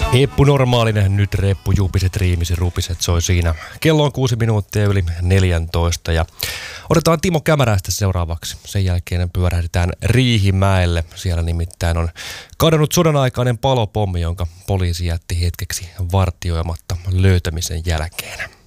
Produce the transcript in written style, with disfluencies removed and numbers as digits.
Heppu normaalinen, nyt reppu, jupiset, riimiset, rupiset soi siinä. Kello on 6 minuuttia yli 14 ja otetaan Timo Kämäräistä seuraavaksi. Sen jälkeen pyörähdetään Riihimäelle. Siellä nimittäin on kadonnut sodan aikainen palopommi, jonka poliisi jätti hetkeksi vartioimatta löytämisen jälkeen.